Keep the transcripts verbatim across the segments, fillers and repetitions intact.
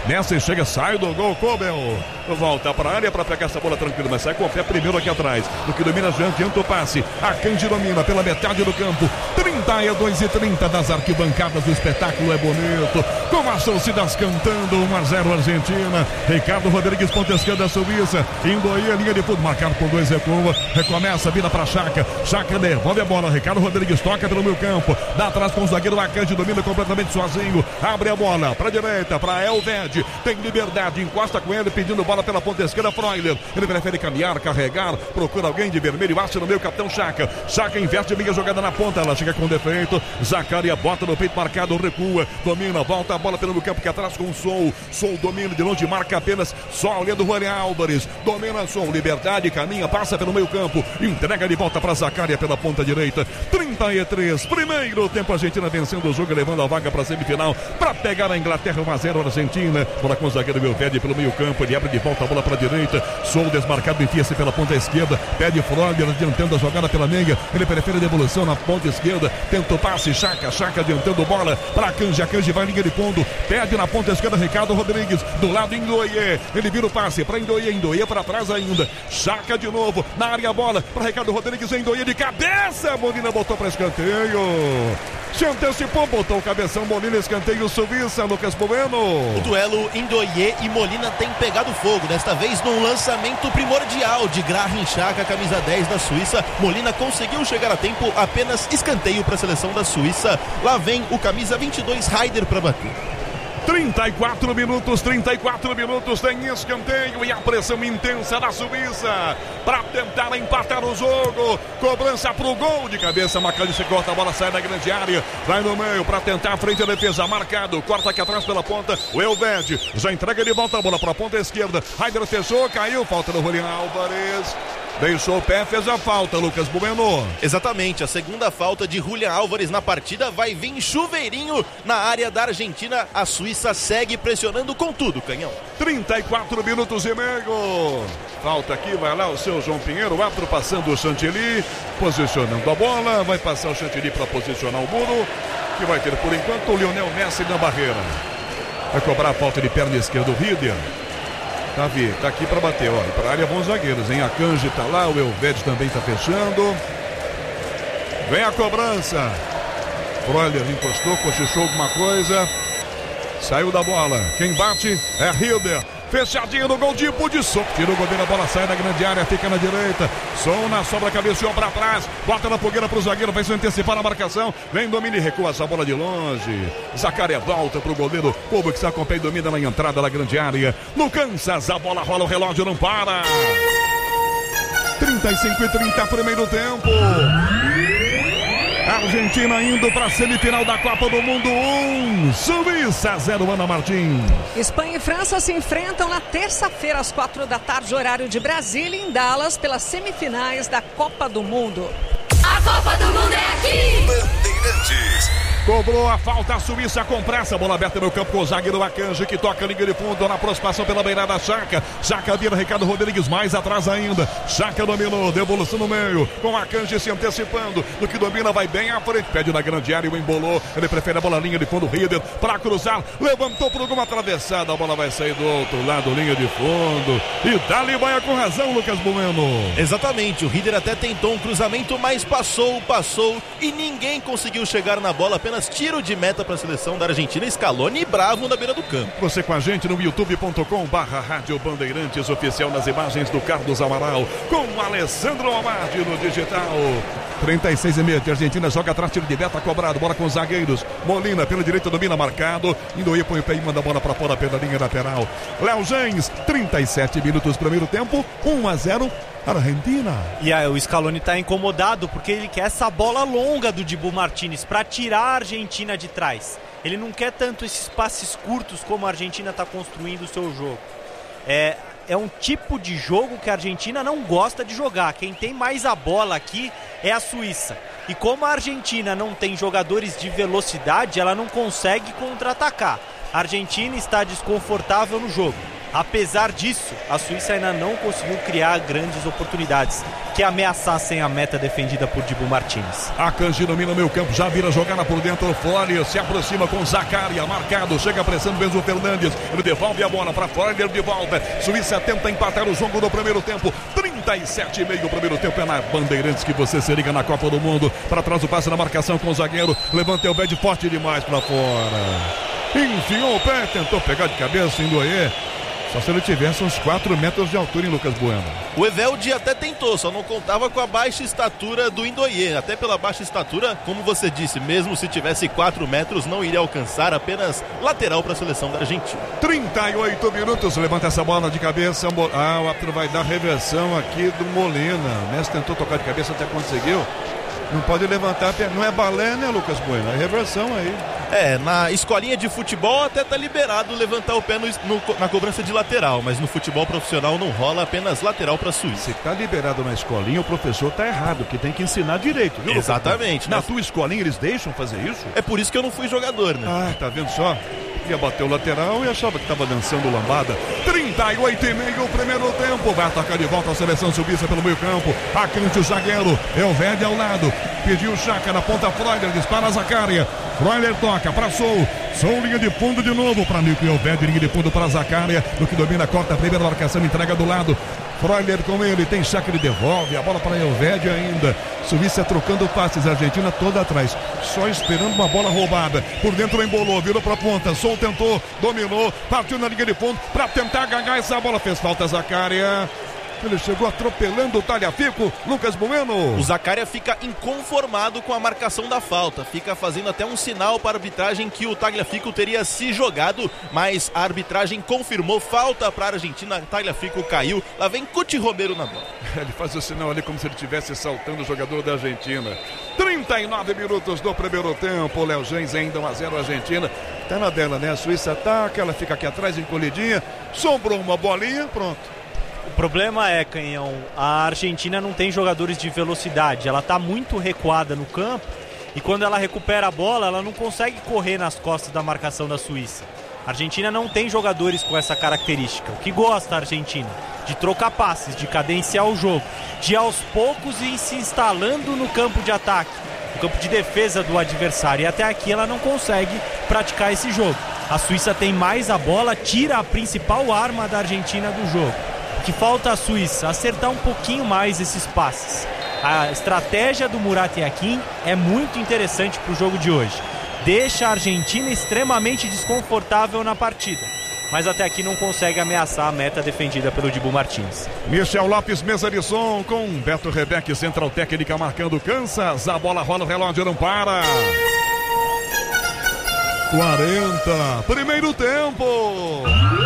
Nessa chega, sai do gol, Kobel. Volta para a área para pegar essa bola tranquila, mas sai com o pé primeiro aqui atrás. No que domina, já adianta o passe. Akanji domina pela metade do campo. trinta e dois e trinta das arquibancadas. O espetáculo é bonito. Com as torcidas cantando. um a zero Argentina. Ricardo Rodrigues, ponta esquerda, Suíça. Indo aí a linha de fundo, marcado por dois, recua. Recomeça, vira para Chaka. Chaka devolve a bola. Ricardo Rodrigues toca pelo meio campo. Dá atrás com o zagueiro. Akanji domina completamente sozinho. Abre a bola para a direita, para Elved. Tem liberdade, encosta com ele, pedindo bola pela ponta esquerda, Freuler. Ele prefere caminhar, carregar, procura alguém de vermelho, acha no meio, capitão Chaka. Chaka inverte meia jogada na ponta, ela chega com defeito. Zaccaria bota no peito marcado, recua, domina, volta a bola pelo meio campo que atrás com o Sol. Sol domina, de longe marca apenas só olhando o Julián Álvares. Domina Sol, liberdade, caminha, passa pelo meio campo, entrega de volta para Zaccaria pela ponta direita. trinta e três, primeiro tempo, a Argentina vencendo o jogo, levando a vaga para a semifinal, para pegar a Inglaterra. Um a zero Argentina. Bola com o zagueiro Elved pelo meio campo, ele abre de volta a bola para a direita. Sol desmarcado, enfia-se pela ponta esquerda, pede Freuler adiantando a jogada pela meia, ele prefere a devolução na ponta esquerda, tenta o passe, Chaka, Chaka adiantando bola para Akanji, Akanji vai linha de fundo, pede na ponta esquerda Ricardo Rodrigues, do lado Indoie, ele vira o passe para Indoie, Indoie para trás ainda, Chaka de novo, na área a bola para Ricardo Rodrigues, Indoie de cabeça, Molina botou para escanteio. Se antecipou, botou o cabeção, Molina, escanteio, Suíça, Lucas Bueno. O duelo Indoie e Molina tem pegado fogo, desta vez num lançamento primordial de Granit Xhaka, camisa dez da Suíça. Molina conseguiu chegar a tempo, apenas escanteio para a seleção da Suíça. Lá vem o camisa vinte e dois, Haider, para bater. trinta e quatro minutos, trinta e quatro minutos, tem escanteio e a pressão intensa da Suíça para tentar empatar o jogo. Cobrança pro gol de cabeça, Macalice corta a bola, sai da grande área, vai no meio para tentar a frente da defesa, marcado, corta aqui atrás pela ponta, o Elved já entrega de volta a bola para a ponta esquerda, Haider fechou, caiu, falta do Julián Álvares. Deixou o pé, fez a falta, Lucas Bueno. Exatamente, a segunda falta de Julián Álvares na partida, vai vir chuveirinho na área da Argentina. A Suíça segue pressionando com tudo, Canhão. trinta e quatro minutos e meio. Falta aqui, vai lá o seu João Pinheiro, árbitro passando o Chantilly, posicionando a bola, vai passar o Chantilly para posicionar o muro, que vai ter por enquanto o Lionel Messi na barreira. Vai cobrar a falta de perna esquerda do Rieder. Davi, tá aqui para bater, olha, para a área bons zagueiros, hein? Akanji tá lá, o Elved também tá fechando. Vem a cobrança. Freuler encostou, cochichou alguma coisa. Saiu da bola. Quem bate é Rieder. Fechadinho no gol de Budisson. Tira o goleiro, a bola sai da grande área, fica na direita. Som na sobra, cabeceou para trás. Bota na fogueira pro zagueiro, vai se antecipar a marcação. Vem, domina e recua essa bola de longe. Zaccaria volta pro goleiro. Povo que se acompanha e domina na entrada da grande área. No Kansas, a bola rola, o relógio não para. trinta e cinco e trinta, primeiro tempo. Argentina indo para a semifinal da Copa do Mundo. um, Suíça zero, Ana Martins. Espanha e França se enfrentam na terça-feira às quatro da tarde, horário de Brasília, em Dallas, pelas semifinais da Copa do Mundo. A Copa do Mundo é aqui! Bandeirantes. Cobrou a falta, a Suíça com pressa, bola aberta no campo com o zagueiro Akanji, que toca a linha de fundo na aproximação pela beirada, Chaka, Chaka vira Ricardo Rodrigues, mais atrás ainda, Chaka dominou, devolução no meio, com Akanji se antecipando, no que domina, vai bem à frente, pede na grande área, o embolou, ele prefere a bola linha de fundo, Rieder, para cruzar, levantou por alguma atravessada, a bola vai sair do outro lado, linha de fundo, e dali vai com razão, Lucas Bueno. Exatamente, o Rieder até tentou um cruzamento, mas passou, passou, e ninguém conseguiu chegar na bola, apenas tiro de meta para a seleção da Argentina. Scaloni bravo na beira do campo. Você com a gente no youtube ponto com barra Rádio Bandeirantes oficial, nas imagens do Carlos Amaral com Alessandro Amardi no digital. trinta e seis e meio, a Argentina joga atrás, tiro de meta cobrado, bola com os zagueiros. Molina pela direita domina, marcado. Indoie põe o pé e manda a bola para fora pela linha lateral. Léo Jens, trinta e sete minutos primeiro tempo, um a zero. Argentina. E aí o Scaloni tá incomodado porque ele quer essa bola longa do Dibu Martínez para tirar a Argentina de trás. Ele não quer tanto esses passes curtos como a Argentina está construindo o seu jogo. É, é um tipo de jogo que a Argentina não gosta de jogar. Quem tem mais a bola aqui é a Suíça. E como a Argentina não tem jogadores de velocidade, ela não consegue contra-atacar. A Argentina está desconfortável no jogo. Apesar disso, a Suíça ainda não conseguiu criar grandes oportunidades que ameaçassem a meta defendida por Dibu Martins. Akanji domina o meio campo, já vira jogada por dentro, Freuler se aproxima com Zaccaria, marcado, chega pressando Enzo Fernandes, ele devolve a bola para Freuler de volta. Suíça tenta empatar o jogo no primeiro tempo, trinta e sete e meio o primeiro tempo, é na Bandeirantes que você se liga na Copa do Mundo. Para trás o passe na marcação com o zagueiro, levanta o pé de forte demais para fora. Enfiou o pé, tentou pegar de cabeça em Ndoye. Só se ele tivesse uns quatro metros de altura em Lucas Bueno. O Eveldi até tentou, só não contava com a baixa estatura do Ndoye. Até pela baixa estatura, como você disse, mesmo se tivesse quatro metros, não iria alcançar, apenas lateral para a seleção da Argentina. trinta e oito minutos, levanta essa bola de cabeça. Ah, o árbitro vai dar reversão aqui do Molina. O Messi tentou tocar de cabeça, até conseguiu. Não pode levantar, não é balé, né, Lucas Bueno? É reversão aí. É, na escolinha de futebol até tá liberado levantar o pé no, no, na cobrança de lateral, mas no futebol profissional não rola, apenas lateral pra Suíça. Se tá liberado na escolinha, o professor tá errado, que tem que ensinar direito, viu? Exatamente. Na mas... tua escolinha eles deixam fazer isso? É por isso que eu não fui jogador, né? Ah, tá vendo só? Ia bater o lateral e achava que tava dançando lambada. trinta e oito e meio o primeiro tempo. Vai atacar de volta a seleção suíça pelo meio campo. Acante o zagueiro. Elvedi ao lado. Pediu o Chaka na ponta. Freuler dispara a Zaccaria. Freuler toca para Sou. Sou linha de fundo de novo para Nico Elvedi. Linha de fundo para Zaccaria. Do que domina, corta a primeira marcação. Entrega do lado. Freuler com ele. Tem Chaka, ele devolve. A bola para Elvedi ainda. Suíça trocando passes. A Argentina toda atrás. Só esperando uma bola roubada. Por dentro embolou. Virou para a ponta. Sou tentou, dominou, partiu na linha de fundo para tentar ganhar essa bola, fez falta Zaccaria. Ele chegou atropelando o Tagliafico, Lucas Bueno. O Zaccaria fica inconformado com a marcação da falta, fica fazendo até um sinal para a arbitragem que o Tagliafico teria se jogado, mas a arbitragem confirmou falta para a Argentina. Tagliafico caiu, lá vem Cuti Romero na bola. Ele faz o sinal ali como se ele estivesse saltando o jogador da Argentina. trinta e nove minutos do primeiro tempo, Léo Gens ainda um a zero Argentina. Tá na dela, né? A Suíça ataca, ela fica aqui atrás encolhidinha, sobrou uma bolinha, pronto. O problema é, Canhão, a Argentina não tem jogadores de velocidade, ela tá muito recuada no campo e quando ela recupera a bola, ela não consegue correr nas costas da marcação da Suíça. A Argentina não tem jogadores com essa característica. O que gosta a Argentina? De trocar passes, de cadenciar o jogo, de aos poucos ir se instalando no campo de ataque, no campo de defesa do adversário, e até aqui ela não consegue praticar esse jogo. A Suíça tem mais a bola, tira a principal arma da Argentina do jogo. O que falta à Suíça? Acertar um pouquinho mais esses passes. A estratégia do Murat Yakin é muito interessante para o jogo de hoje. Deixa a Argentina extremamente desconfortável na partida, mas até aqui não consegue ameaçar a meta defendida pelo Dibu Martins. Michel Lopes, mesa de som com Beto Rebeck, central técnica marcando Kansas. A bola rola, o relógio não para. quarenta, primeiro tempo.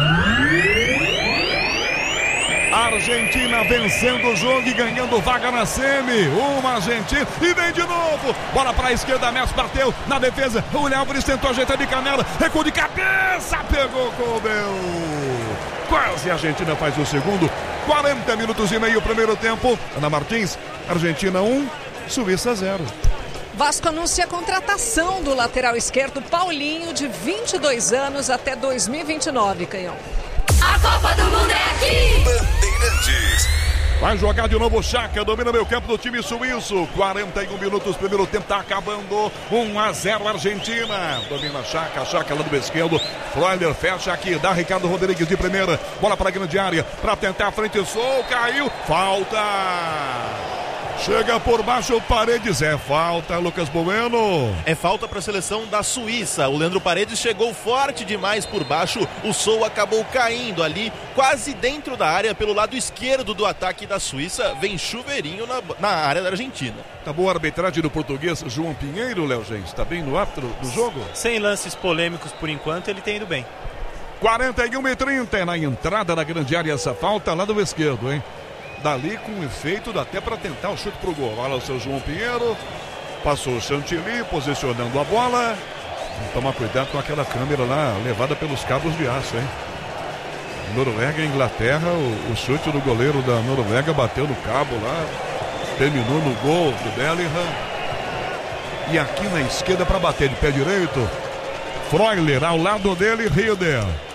Argentina vencendo o jogo e ganhando vaga na semi. Uma Argentina e vem de novo. Bola para a esquerda, Messi bateu na defesa. O Léo Álvares tentou ajeitar de canela. Recuo de cabeça, pegou, cobreu. Quase a Argentina faz o segundo. quarenta minutos e meio, primeiro tempo. Ana Martins, Argentina um, Suíça zero. Vasco anuncia a contratação do lateral esquerdo Paulinho, de vinte e dois anos, até dois mil e vinte e nove, Canhão. A Copa do Mundo é aqui! Bandeirantes. Vai jogar de novo o Chaka, domina meio campo do time suíço. quarenta e um minutos, primeiro tempo tá acabando. um a zero Argentina. Domina Chaka, Chaka lá do esquerdo. Freuler fecha aqui, dá Ricardo Rodrigues de primeira. Bola para a grande área, para tentar a frente, Sou, caiu. Falta! Chega por baixo, Paredes, é falta, Lucas Bueno. É falta para a seleção da Suíça. O Leandro Paredes chegou forte demais por baixo. O Sou acabou caindo ali, quase dentro da área, pelo lado esquerdo do ataque da Suíça. Vem chuveirinho na, na área da Argentina. Tá boa a arbitragem do português João Pinheiro, Léo Gens. Tá bem no árbitro do jogo? Sem lances polêmicos por enquanto, ele tem ido bem. quarenta e um e trinta na entrada da grande área, essa falta lá do esquerdo, hein? Dali com efeito, dá até para tentar o chute pro gol. Olha o seu João Pinheiro. Passou o Chantilly, posicionando a bola. Toma cuidado com aquela câmera lá, levada pelos cabos de aço, hein? Noruega e Inglaterra, o, o chute do goleiro da Noruega bateu no cabo lá. Terminou no gol do Bellingham. E aqui na esquerda para bater de pé direito. Freuler ao lado dele, Rieder.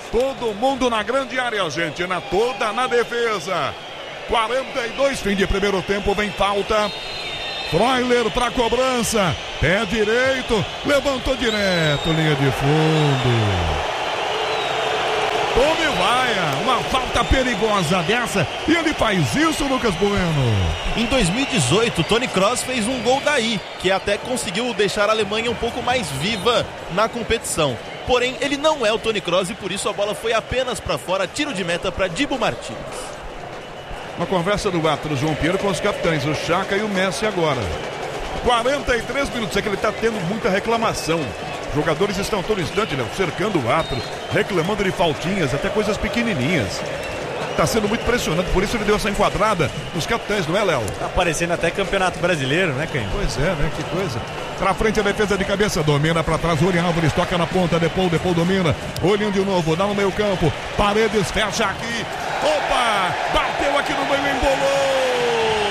Todo mundo na grande área, Argentina toda na defesa. quarenta e dois, fim de primeiro tempo, vem falta. Freuler para cobrança, pé direito, levantou direto, linha de fundo. Tome vaia, uma falta perigosa dessa, e ele faz isso, Lucas Bueno. Em dois mil e dezoito, Toni Kroos fez um gol daí, que até conseguiu deixar a Alemanha um pouco mais viva na competição. Porém, ele não é o Toni Kroos e por isso a bola foi apenas para fora, tiro de meta para Dibu Martínez. Uma conversa do Atro João Pinheiro com os capitães, o Chaka e o Messi agora. quarenta e três minutos, é que ele está tendo muita reclamação. Jogadores estão todo instante, né, cercando o Atro, reclamando de faltinhas, até coisas pequenininhas. Está sendo muito impressionante, por isso ele deu essa enquadrada nos capitães, não é, Léo? Tá parecendo até campeonato brasileiro, né, Canho? Pois é, né, que coisa. Pra frente a defesa de cabeça, domina pra trás, Uri Álvares, toca na ponta, Depou, Depou domina, olhando de novo, dá no meio campo, Paredes fecha aqui, opa, bateu aqui no meio, embolou,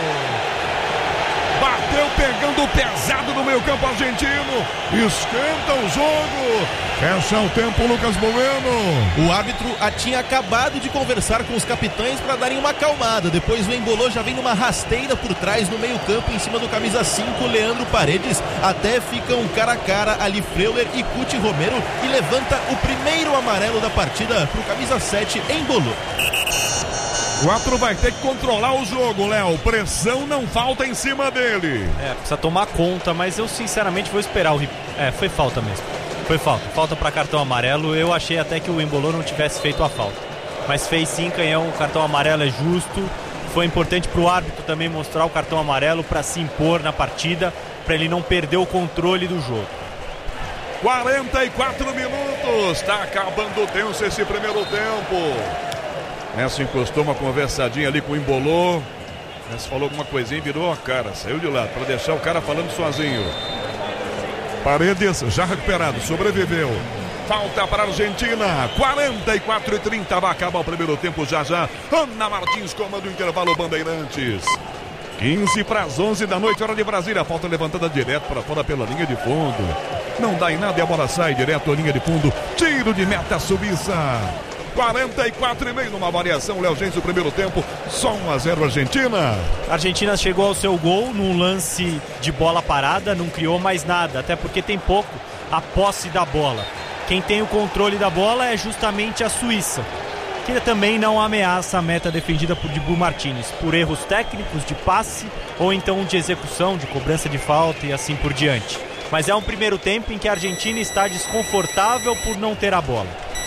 bateu pegando pesado no meio campo argentino, esquenta o jogo, fecha o tempo, Lucas Bueno. O árbitro tinha acabado de conversar com os capitães para darem uma acalmada, depois o embolou, já vem numa rasteira por trás no meio campo, em cima do camisa cinco, Leandro Paredes, até ficam cara a cara ali Freuler e Cuti Romero, e levanta o primeiro amarelo da partida pro camisa sete, embolou. O Atro vai ter que controlar o jogo, Léo. Pressão não falta em cima dele. É, precisa tomar conta, mas eu sinceramente vou esperar o... É, foi falta mesmo. Foi falta. Falta para cartão amarelo. Eu achei até que o Embolou não tivesse feito a falta. Mas fez sim, Canhão. O cartão amarelo é justo. Foi importante para o árbitro também mostrar o cartão amarelo para se impor na partida, para ele não perder o controle do jogo. quarenta e quatro minutos. Está acabando tenso esse primeiro tempo. Messi encostou uma conversadinha ali com o Embolou. Messi falou alguma coisinha e virou a cara. Saiu de lado para deixar o cara falando sozinho. Paredes já recuperado, sobreviveu. Falta para a Argentina. quarenta e quatro e trinta. Vai acabar o primeiro tempo já já. Ana Martins comanda o intervalo Bandeirantes. quinze para as onze da noite, hora de Brasília. Falta levantada direto para fora pela linha de fundo. Não dá em nada e a bola sai direto à linha de fundo. Tiro de meta Suíça. quarenta e quatro e meio numa variação, Léo Gens, o primeiro tempo, só um a zero Argentina. A Argentina chegou ao seu gol num lance de bola parada, não criou mais nada, até porque tem pouco a posse da bola. Quem tem o controle da bola é justamente a Suíça, que também não ameaça a meta defendida por Dibu Martínez, por erros técnicos de passe ou então de execução, de cobrança de falta e assim por diante. Mas é um primeiro tempo em que a Argentina está desconfortável por não ter a bola.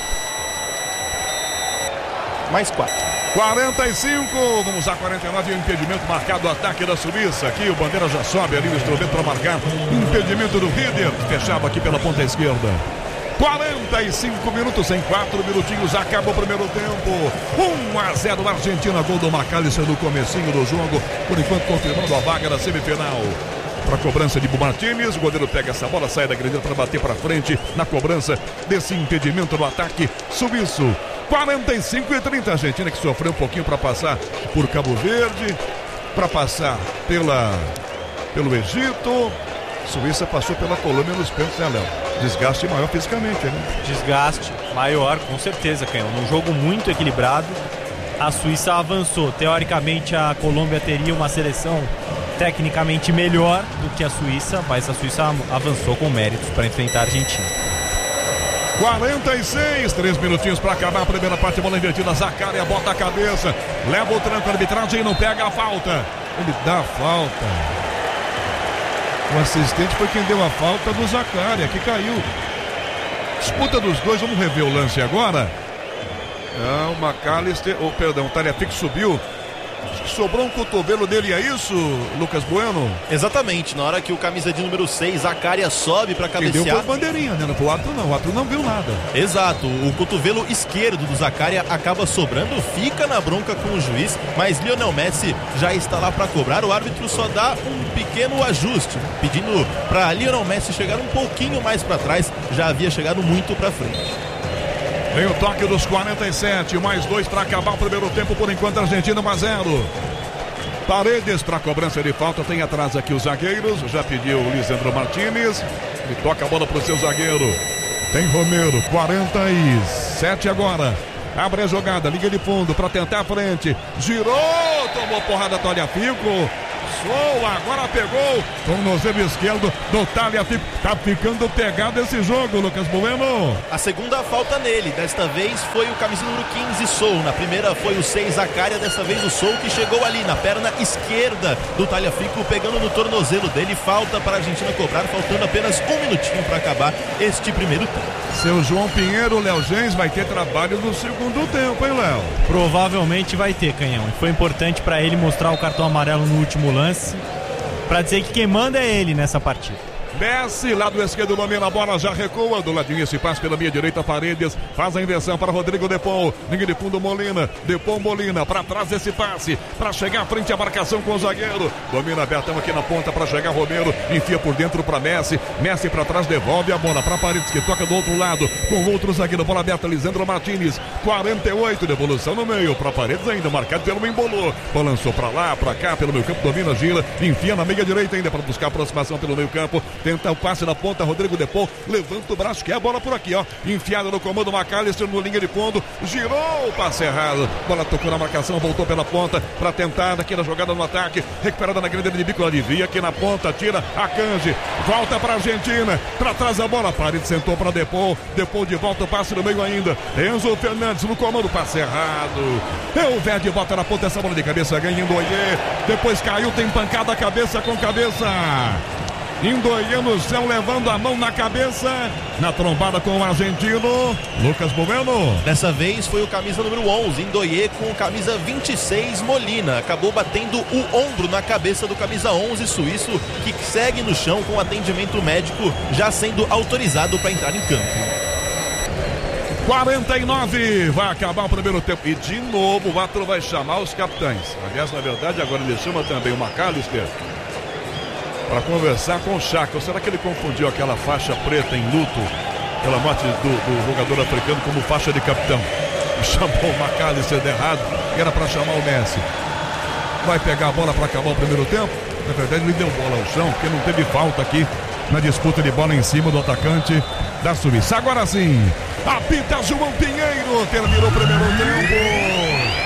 Mais quatro. quarenta e cinco, vamos a quarenta e nove, impedimento marcado, o ataque da Suíça. Aqui o Bandeira já sobe ali o instrumento para marcar. Impedimento do Rieder, que fechava aqui pela ponta esquerda. quarenta e cinco minutos, em quatro minutinhos, acaba o primeiro tempo. um a zero Argentina, gol do McAllister no comecinho do jogo. Por enquanto confirmando a vaga da semifinal. Para a cobrança de Dibu Martínez, o goleiro pega essa bola, sai da grande para bater para frente na cobrança desse impedimento no ataque suíço. quarenta e cinco e trinta, a Argentina que sofreu um pouquinho para passar por Cabo Verde, para passar pela, pelo Egito. Suíça passou pela Colômbia nos pênaltis, né, Léo? Desgaste maior fisicamente, né? Desgaste maior, com certeza, Canhão. Num jogo muito equilibrado, a Suíça avançou. Teoricamente, a Colômbia teria uma seleção tecnicamente melhor do que a Suíça, mas a Suíça avançou com méritos para enfrentar a Argentina. quarenta e seis, três minutinhos para acabar a primeira parte, bola invertida, Zaccaria bota a cabeça, leva o tranco, a arbitragem não pega a falta, ele dá a falta. O assistente foi quem deu a falta do Zaccaria, que caiu. Disputa dos dois, vamos rever o lance agora. Não, o McAllister, oh, perdão, o Tagliafico subiu. Sobrou um cotovelo dele, é isso, Lucas Bueno? Exatamente, na hora que o camisa de número seis, Zaccaria, sobe para cabecear. Quem deu foi bandeirinha, né? O Atro não, o Atro não viu nada. Exato, o cotovelo esquerdo do Zaccaria acaba sobrando, fica na bronca com o juiz, mas Lionel Messi já está lá para cobrar. O árbitro só dá um pequeno ajuste, pedindo para Lionel Messi chegar um pouquinho mais para trás, já havia chegado muito para frente. Vem o toque dos quarenta e sete, mais dois para acabar o primeiro tempo, por enquanto a Argentina um a zero. Paredes para cobrança de falta, tem atrás aqui os zagueiros, já pediu o Lisandro Martínez, ele toca a bola para o seu zagueiro. Tem Romero, quarenta e sete agora. Abre a jogada, liga de fundo para tentar a frente. Girou, tomou porrada Tagliafico. Soa, agora pegou. Tornozelo esquerdo do Tagliafico. Tá ficando pegado esse jogo, Lucas Bueno. A segunda falta nele. Desta vez foi o camisa número quinze, Sou. Na primeira foi o seis, Zaccaria. Dessa vez o Sou, que chegou ali na perna esquerda do Tagliafico, pegando no tornozelo dele. Falta para a Argentina cobrar, faltando apenas um minutinho para acabar este primeiro tempo. Seu João Pinheiro, Léo Gens vai ter trabalho no segundo tempo, hein, Léo? Provavelmente vai ter, Canhão. Foi importante para ele mostrar o cartão amarelo no último lance, para dizer que quem manda é ele nessa partida. Messi, lado esquerdo, domina a bola, já recua. Do ladinho esse passe pela minha direita, Paredes. Faz a inversão para Rodrigo Depou. Linha de fundo, Molina. Depou, Molina. Para trás esse passe. Para chegar à frente a marcação com o zagueiro. Domina Bertão aqui na ponta para chegar Romero. Enfia por dentro para Messi. Messi para trás, devolve a bola para Paredes, que toca do outro lado. Com outro zagueiro, bola aberta, Lisandro Martinez. quarenta e oito, devolução no meio. Para Paredes ainda, marcado pelo Embolou. Balançou para lá, para cá, pelo meio campo. Domina, gira. Enfia na meia direita ainda para buscar aproximação pelo meio campo. Tenta o passe na ponta, Rodrigo Depou levanta o braço, que é a bola por aqui, ó. Enfiada no comando, McAllister no linha de fundo, girou o passe errado. Bola tocou na marcação, voltou pela ponta para tentar aqui na jogada no ataque. Recuperada na grande área de bico, alivia aqui na ponta, tira a Kanji, volta para a Argentina, para trás a bola, Paredes sentou para Depou, Depou de volta, o passe no meio ainda. Enzo Fernandes no comando, passe errado. É o Verde, bota na ponta essa bola de cabeça, ganha Ndoye. Depois caiu, tem pancada cabeça com cabeça. Ndoye no céu, levando a mão na cabeça, na trombada com o argentino Lucas Bueno. Dessa vez foi o camisa número onze, Ndoye, com o camisa vinte e seis, Molina. Acabou batendo o ombro na cabeça do camisa onze, suíço, que segue no chão com atendimento médico, já sendo autorizado para entrar em campo. quarenta e nove, vai acabar o primeiro tempo. E de novo o Vatro vai chamar os capitães. Aliás, na verdade, agora ele chama também o McAllister para conversar com o Chaka. Ou será que ele confundiu aquela faixa preta em luto pela morte do, do jogador africano como faixa de capitão? Chamou o McAllister de errado, e era para chamar o Messi. Vai pegar a bola para acabar o primeiro tempo? Na verdade, ele deu bola ao chão, porque não teve falta aqui na disputa de bola em cima do atacante da Suíça. Agora sim, apita João Pinheiro, terminou o primeiro tempo.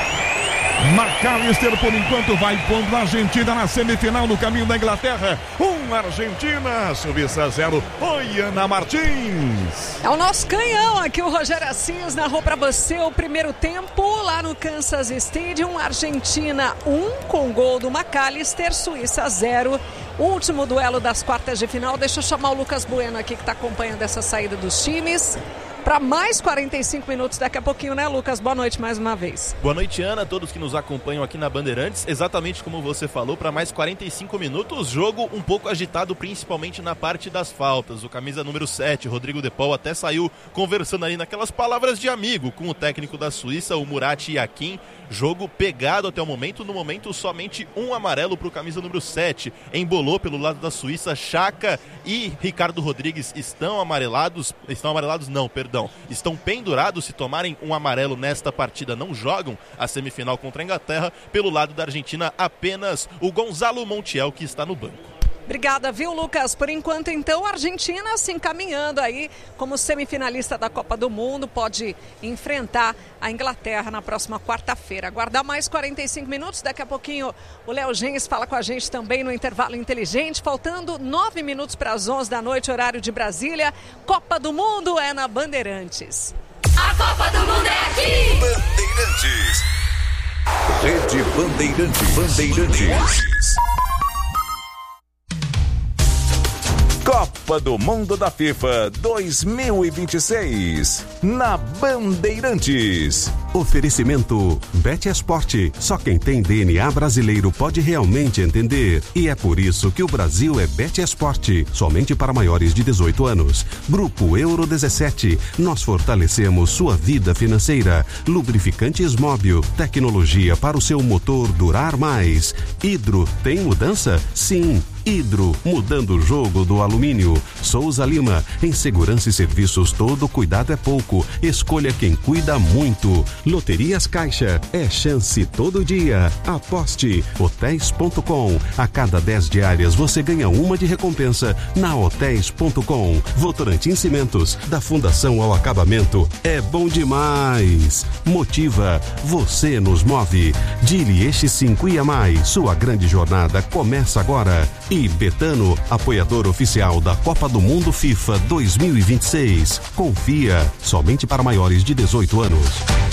McAllister, por enquanto, vai pondo a Argentina na semifinal, no caminho da Inglaterra. Um Argentina, Suíça zero. Oi, Ana Martins. É o nosso canhão aqui, o Rogério Assis narrou para você o primeiro tempo lá no Kansas Stadium. Argentina um com gol do McAllister, Suíça zero. Último duelo das quartas de final. Deixa eu chamar o Lucas Bueno aqui, que está acompanhando essa saída dos times. Para mais quarenta e cinco minutos daqui a pouquinho, né, Lucas? Boa noite mais uma vez. Boa noite, Ana, todos que nos acompanham aqui na Bandeirantes. Exatamente como você falou, para mais quarenta e cinco minutos, jogo um pouco agitado, principalmente na parte das faltas. O camisa número sete, Rodrigo Depou, até saiu conversando ali naquelas palavras de amigo com o técnico da Suíça, o Murat Yakin. Jogo pegado até o momento, no momento somente um amarelo para o camisa número sete. Embolou pelo lado da Suíça, Chaka e Ricardo Rodrigues estão amarelados, estão amarelados não, perdão, estão pendurados. Se tomarem um amarelo nesta partida, não jogam a semifinal contra a Inglaterra. Pelo lado da Argentina, apenas o Gonzalo Montiel, que está no banco. Obrigada, viu, Lucas? Por enquanto, então, a Argentina se encaminhando aí como semifinalista da Copa do Mundo, pode enfrentar a Inglaterra na próxima quarta-feira. Aguardar mais quarenta e cinco minutos, daqui a pouquinho o Léo Gens fala com a gente também no intervalo inteligente, faltando nove minutos para as onze da noite, horário de Brasília. Copa do Mundo é na Bandeirantes. A Copa do Mundo é aqui! Bandeirantes. Rede Bandeirantes. Bandeirantes. Copa do Mundo da FIFA dois mil e vinte e seis, na Bandeirantes. Oferecimento BetEsport. Só quem tem D N A brasileiro pode realmente entender. E é por isso que o Brasil é BetEsport. Somente para maiores de dezoito anos. Grupo Euro dezessete. Nós fortalecemos sua vida financeira. Lubrificantes Móbil. Tecnologia para o seu motor durar mais. Hidro tem mudança? Sim. Hidro, mudando o jogo do alumínio. Souza Lima, em segurança e serviços todo cuidado é pouco. Escolha quem cuida muito. Loterias Caixa, é chance todo dia. Aposte. hotéis ponto com. A cada dez diárias você ganha uma de recompensa na hotéis ponto com. Votorantim Cimentos, da Fundação ao Acabamento. É bom demais. Motiva, você nos move. Dili Eixo cinco e a mais. Sua grande jornada começa agora. E Betano, apoiador oficial da Copa do Mundo FIFA dois mil e vinte e seis. Confia, somente para maiores de dezoito anos.